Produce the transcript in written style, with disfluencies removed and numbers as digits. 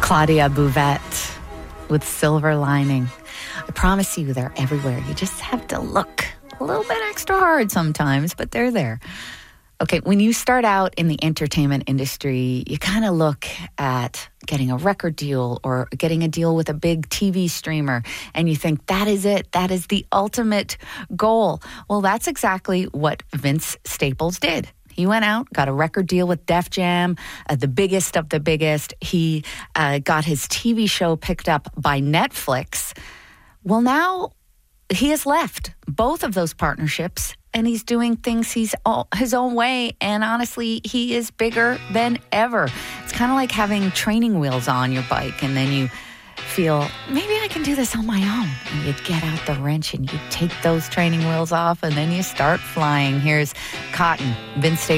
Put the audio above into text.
Claudia Bouvette with Silver Lining. I promise you they're everywhere. You just have to look a little bit extra hard sometimes, but they're there. Okay, when you start out in the entertainment industry, you kind of look at getting a record deal or getting a deal with a big TV streamer, and you think that is it. That is the ultimate goal. Well, that's exactly what Vince Staples did. He went out, got a record deal with Def Jam, the biggest of the biggest. He got his TV show picked up by Netflix. Well, now he has left both of those partnerships, and he's doing things his own way. And honestly, he is bigger than ever. It's kind of like having training wheels on your bike, and then you feel, maybe I can do this on my own. And you get out the wrench and you take those training wheels off, and then you start flying. Here's Cotton, Vince Staples.